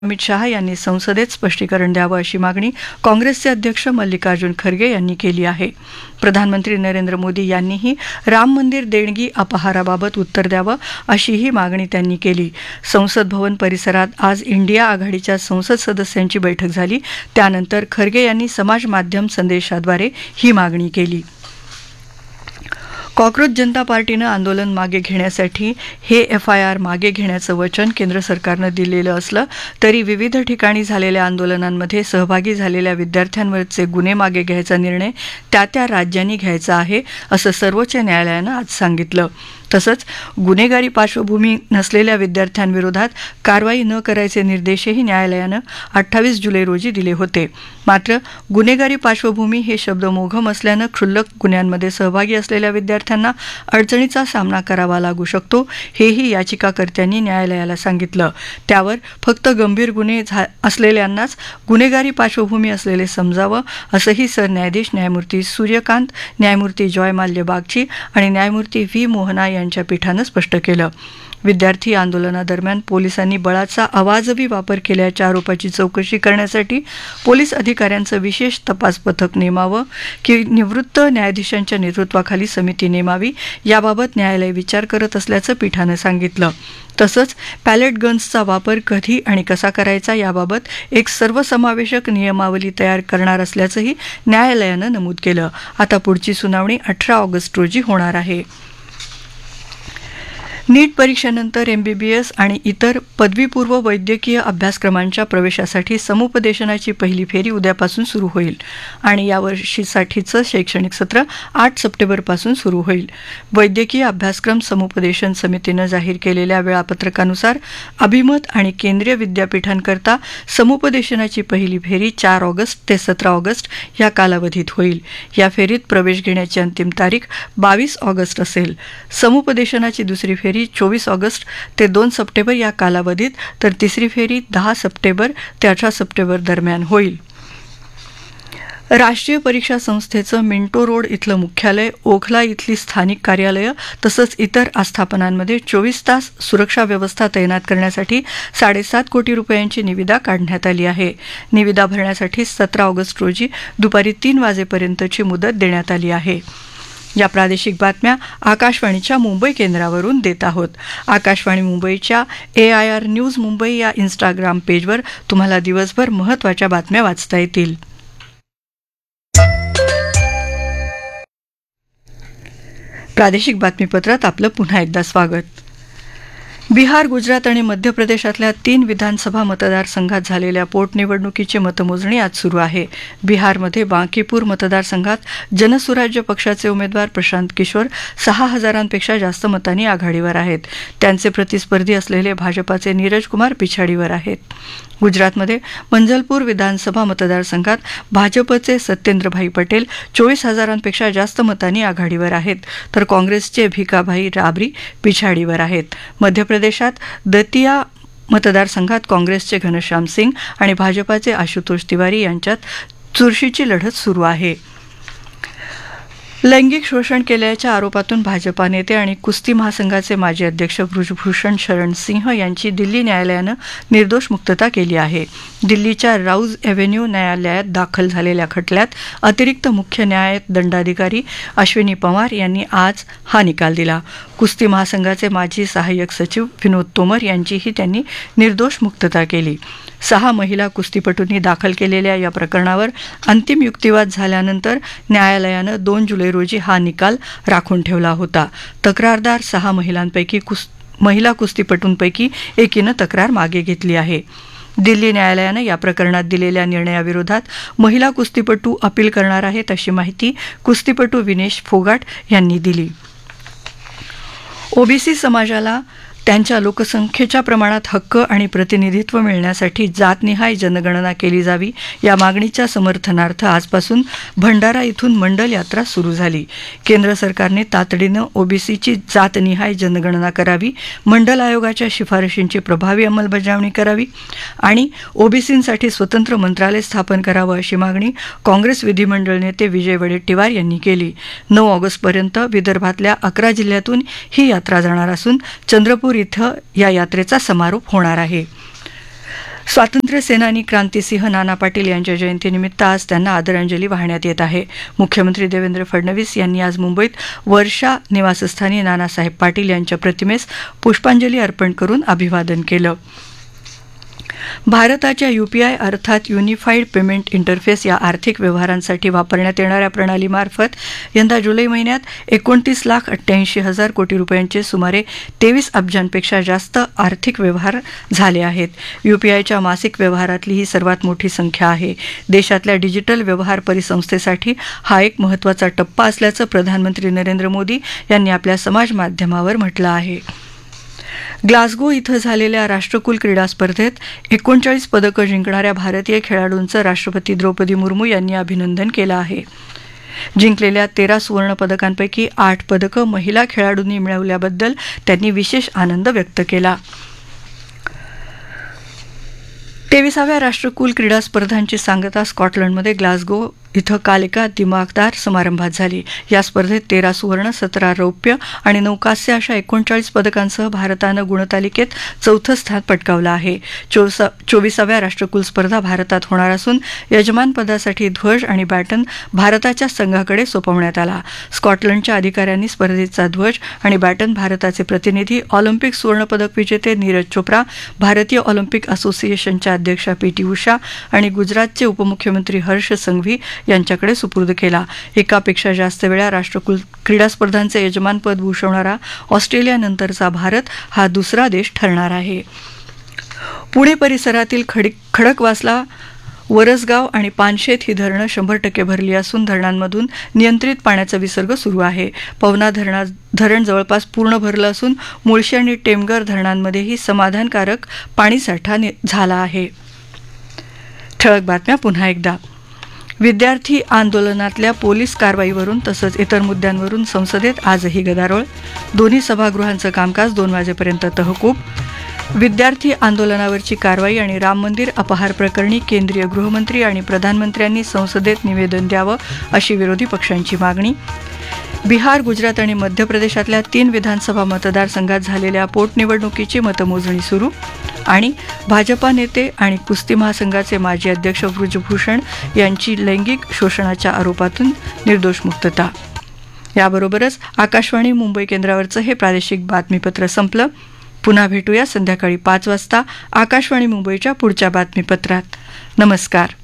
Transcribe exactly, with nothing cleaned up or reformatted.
अमित शहा यांनी संसदेत स्पष्टीकरण द्यावं अशी मागणी काँग्रेसचे अध्यक्ष मल्लिकार्जुन खरगे यांनी केली आहे. प्रधानमंत्री नरेंद्र मोदी यांनीही राम मंदिर देणगी अपहाराबाबत उत्तर द्यावं अशीही मागणी त्यांनी केली. संसद भवन परिसरात आज इंडिया आघाडीच्या संसद सदस्यांची बैठक झाली. त्यानंतर खरगे यांनी समाज माध्यम संदेशाद्वारे ही मागणी केली. कॉक्रोच जनता पार्टीनं आंदोलन मागे घेण्यासाठी हे एफ आय आर मागे घेण्याचं वचन केंद्र सरकारनं दिलेलं असलं तरी विविध ठिकाणी झालेल्या आंदोलनांमध्ये सहभागी झालेल्या विद्यार्थ्यांवरचे गुन्हे मागे घ्यायचा निर्णय त्या त्या राज्यांनी घ्यायचा आहे असं सर्वोच्च न्यायालयानं आज सांगितलं. तसंच गुन्हेगारी पार्श्वभूमी नसलेल्या विद्यार्थ्यांविरोधात कारवाई न करायचे निर्देशही न्यायालयानं अठ्ठावीस जुलै रोजी दिले होते. मात्र गुन्हेगारी पार्श्वभूमी हे शब्द मोघम असल्यानं क्षुल्लक गुन्ह्यांमध्ये सहभागी असलेल्या विद्यार्थ्यांना अडचणीचा सामना करावा लागू शकतो हेही याचिकाकर्त्यांनी न्यायालयाला सांगितलं. त्यावर फक्त गंभीर गुन्हे असलेल्यांनाच गुन्हेगारी पार्श्वभूमी असलेले समजावं असंही सरन्यायाधीश न्यायमूर्ती सूर्यकांत, न्यायमूर्ती जॉय माल्य बागची आणि न्यायमूर्ती व्ही मोहना यांच्या पीठानं स्पष्ट केलं. विद्यार्थी आंदोलनादरम्यान पोलिसांनी बळाचा अवाजवी वापर केल्याच्या आरोपाची चौकशी करण्यासाठी पोलीस अधिकाऱ्यांचं विशेष तपास पथक नेमावं की निवृत्त न्यायाधीशांच्या नेतृत्वाखाली समिती नेमावी याबाबत न्यायालय विचार करत असल्याचं पीठानं सांगितलं. तसंच पॅलेट गन्सचा वापर कधी आणि कसा करायचा याबाबत एक सर्वसमावेशक नियमावली तयार करणार असल्याचंही न्यायालयानं नमूद केलं. आता पुढची सुनावणी अठरा ऑगस्ट रोजी होणार आहे. नीट परीक्षेनंतर एमबीबीएस आणि इतर पदवीपूर्व वैद्यकीय अभ्यासक्रमांच्या प्रवेशासाठी समुपदेशनाची पहिली फेरी उद्यापासून सुरू होईल आणि यावर्षीसाठीचं शैक्षणिक सत्र आठ सप्टेंबरपासून सुरू होईल. वैद्यकीय अभ्यासक्रम समुपदेशन समितीनं जाहीर केलेल्या वेळापत्रकानुसार अभिमत आणि केंद्रीय विद्यापीठांकरता समुपदेशनाची पहिली फेरी चार ऑगस्ट ते सतरा ऑगस्ट या कालावधीत होईल. या फेरीत प्रवेश घेण्याची अंतिम तारीख बावीस ऑगस्ट असेल. समुपदेशनाची दुसरी फेरी चोवीस ऑगस्ट ते दोन सप्टेंबर या कालावधीत तर तिसरी फेरी दहा सप्टेंबर ते अठरा सप्टेंबर दरम्यान होईल. राष्ट्रीय परीक्षा संस्थेचं मिंटो रोड इथलं मुख्यालय, ओखला इथली स्थानिक कार्यालयं तसंच इतर आस्थापनांमध्ये चोवीस तास सुरक्षा व्यवस्था तैनात करण्यासाठी साडेसात कोटी रुपयांची निविदा काढण्यात आली आहे. निविदा भरण्यासाठी सतरा ऑगस्ट रोजी दुपारी तीन वाजेपर्यंतची मुदत देण्यात आली आहे. या प्रादेशिक बातम्या आकाशवाणीच्या मुंबई केंद्रावरून देत आहोत. आकाशवाणी मुंबईच्या ए आय आर न्यूज मुंबई या इंस्टाग्राम पेजवर तुम्हाला दिवसभर महत्त्वाच्या बातम्या वाचता येतील. प्रादेशिक बातमीपत्रात आपलं पुन्हा एकदा स्वागत. बिहार, गुजरात आणि मध्य प्रदेशातल्या तीन विधानसभा मतदारसंघात झालेल्या पोटनिवडणुकीची मतमोजणी आज सुरू आहे. बिहारमध्ये बांकीपूर मतदारसंघात जनसुराज्य पक्षाचे उमेदवार प्रशांत किशोर सहा हजारांपेक्षा जास्त मतांनी आघाडीवर आहेत. त्यांचे प्रतिस्पर्धी असलेले भाजपाचे नीरज कुमार पिछाडीवर आहेत. गुजरातमध्ये मंझलपूर विधानसभा मतदारसंघात भाजपचे सत्येंद्रभाई पटेल चोवीस हजारांपेक्षा जास्त मतांनी आघाडीवर आहेत तर काँग्रेसचे भिकाभाई राबरी पिछाडीवर आहेत. मध्य प्रदेशात दतिया मतदारसंघात काँग्रेसचे घनश्याम सिंग आणि भाजपाचे आशुतोष तिवारी यांच्यात चुरशीची लढत सुरू आहे. लैंगिक शोषण केल्याच्या आरोपातून भाजपा नेते आणि कुस्ती महासंघाचे माजी अध्यक्ष बृजभूषण शरण सिंह यांची दिल्ली न्यायालयानं निर्दोष मुक्तता केली आहे. दिल्लीच्या राऊज एव्हेन्यू न्यायालयात दाखल झालेल्या खटल्यात अतिरिक्त मुख्य न्याय दंडाधिकारी अश्विनी पवार यांनी आज हा निकाल दिला. कुस्ती महासंघाचे माजी सहाय्यक सचिव विनोद तोमर यांचीही त्यांनी निर्दोष मुक्तता केली. सहा महिला कुस्तीपटूंनी दाखल केलेल्या या प्रकरणावर अंतिम युक्तिवाद झाल्यानंतर न्यायालयानं दोन जुलै रोजी हा निकाल राखून ठेवला होता. तक्रारदार सहा महिलांपैकी कुस महिला कुस्तीपटूंपैकी एकीनं तक्रार मागे घेतली आहे. दिल्ली न्यायालयानं या प्रकरणात दिलेल्या निर्णयाविरोधात महिला कुस्तीपटू अपील करणार आहेत अशी माहिती कुस्तीपटू विनेश फोगाट यांनी दिली. ओबीसी समाजाला त्यांच्या लोकसंख्येच्या प्रमाणात हक्क आणि प्रतिनिधित्व मिळण्यासाठी जातनिहाय जनगणना केली जावी या मागणीच्या समर्थनार्थ आजपासून भंडारा इथून मंडल यात्रा सुरू झाली. केंद्र सरकारने तातडीनं ओबीसीची जातनिहाय जनगणना करावी, मंडल आयोगाच्या शिफारशींची प्रभावी अंमलबजावणी करावी आणि ओबीसींसाठी स्वतंत्र मंत्रालय स्थापन करावं अशी मागणी काँग्रेस विधिमंडळ नेते विजय वडेट्टीवार यांनी केली. नऊ ऑगस्टपर्यंत विदर्भातल्या अकरा जिल्ह्यातून ही यात्रा जाणार असून चंद्रपूर इथं या यात्रेचा समारोप होणार आहे. स्वातंत्र्य सेनानी क्रांतिसिंह नाना पाटील यांच्या जयंतीनिमित्त आज त्यांना आदरांजली वाहण्यात येत आहे. मुख्यमंत्री देवेंद्र फडणवीस यांनी आज मुंबईत वर्षा निवासस्थानी नानासाहेब पाटील यांच्या प्रतिमेस पुष्पांजली अर्पण करून अभिवादन केलं. भारताच्या यूपीआय अर्थात युनिफाईड पेमेंट इंटरफेस या आर्थिक व्यवहारांसाठी वापरण्यात येणाऱ्या प्रणालीमार्फत यंदा जुलै महिन्यात एकोणतीस लाख अठ्ठ्याऐंशी हजार कोटी रुपयांचे सुमारे तेवीस अब्जांपेक्षा जास्त आर्थिक व्यवहार झाले आहेत. यूपीआयच्या मासिक व्यवहारातली ही सर्वात मोठी संख्या आहे. देशातल्या डिजिटल व्यवहार परिसंस्थेसाठी हा एक महत्त्वाचा टप्पा असल्याचं प्रधानमंत्री नरेंद्र मोदी यांनी आपल्या समाज माध्यमावर म्हटलं आहे. ग्लासगो इथं झालेल्या राष्ट्रकुल क्रीडा स्पर्धेत एकोणचाळीस पदकं जिंकणाऱ्या भारतीय खेळाडूंचं राष्ट्रपती द्रौपदी मुर्मू यांनी अभिनंदन केलं आहे. जिंकलेल्या तेरा सुवर्ण पदकांपैकी आठ पदकं महिला खेळाडूंनी मिळवल्याबद्दल त्यांनी विशेष आनंद व्यक्त केला. तेविसाव्या राष्ट्रकुल क्रीडा स्पर्धांची सांगता स्कॉटलंडमध्ये ग्लासगो इथं काल एका दिमागदार समारंभात झाली. या स्पर्धेत तेरा सुवर्ण, सतरा रौप्य आणि नऊ कांस्य अशा एकोणचाळीस पदकांसह भारतानं गुणतालिकेत चौथं स्थान पटकावलं आहे. चोवीसा चोवीसाव्या राष्ट्रकुल स्पर्धा भारतात होणार असून यजमानपदासाठी ध्वज आणि बॅटन भारताच्या संघाकडे सोपवण्यात आला. स्कॉटलंडच्या अधिकाऱ्यांनी स्पर्धेचा ध्वज आणि बॅटन भारताचे प्रतिनिधी, ऑलिम्पिक सुवर्णपदक विजेते नीरज चोप्रा, भारतीय ऑलिम्पिक असोसिएशनच्या अध्यक्षा पी टी उषा आणि गुजरातचे उपमुख्यमंत्री हर्ष संघवी यांच्याकडे सुपूर्द केला. एकापेक्षा जास्त वेळा राष्ट्रकुल क्रीडा स्पर्धांचे यजमानपद भूषवणारा ऑस्ट्रेलियानंतरचा भारत हा दुसरा देश ठरणार आहे. पुणे परिसरातील खडकवासला, वरसगाव आणि पानशेत ही धरणं शंभर टक्के भरली असून धरणांमधून नियंत्रित पाण्याचा विसर्ग सुरू आहे. पवना धरणा धरण जवळपास पूर्ण भरलं असून मुळशी आणि टेमघर धरणांमध्येही समाधानकारक पाणीसाठा झाला आहे. ठळक बातम्या पुन्हा एकदा. विद्यार्थी आंदोलनातल्या पोलीस कारवाईवरून तसंच इतर मुद्द्यांवरून संसदेत आजही गदारोळ. दोन्ही सभागृहांचं कामकाज दोन वाजेपर्यंत तहकूब. विद्यार्थी आंदोलनावरची कारवाई आणि राम मंदिर अपहार प्रकरणी केंद्रीय गृहमंत्री आणि प्रधानमंत्र्यांनी संसदेत निवेदन द्यावं अशी विरोधी पक्षांची मागणी. बिहार, गुजरात आणि मध्य प्रदेशातल्या तीन विधानसभा मतदारसंघात झालेल्या पोटनिवडणुकीची मतमोजणी सुरू. आणि भाजपा नेते आणि कुस्ती महासंघाचे माजी अध्यक्ष ब्रजभूषण यांची लैंगिक शोषणाच्या आरोपातून निर्दोष मुक्तता. याबरोबरच आकाशवाणी मुंबई केंद्रावरचं हे प्रादेशिक बातमीपत्र संपलं. पुन्हा भेटूया संध्याकाळी पाच वाजता आकाशवाणी मुंबईच्या पुढच्या बातमीपत्रात. नमस्कार.